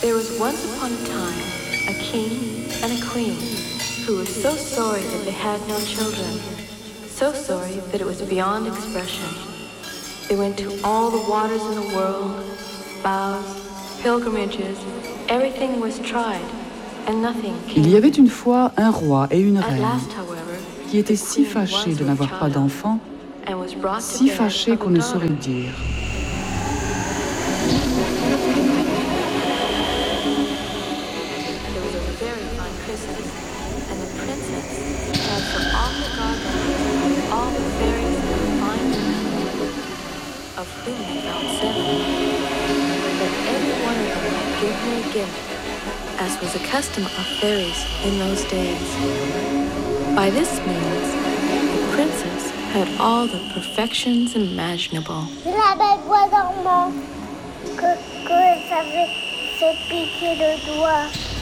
There was once upon a time a king and a queen who were so sorry that they had no children, so sorry that it was beyond expression. They went to all the waters in the world, vows, pilgrimages, everything was tried, and nothing came. Il y avait une fois un roi et une At reine last, however, qui étaient the si queen fâchés was de with n'avoir pas child d'enfants, and was brought to si bear fâchés of a qu'on ne daughter. saurait dire. There was a very fine Christmas, and the princess had for all her godmothers all the fairies that could find them, of whom they found 7, that every one of them might give her a gift, as was the custom of fairies in those days. By this means, the princess had all the perfections imaginable. C'est la belle bois dormant que ça fait piquer le doigt.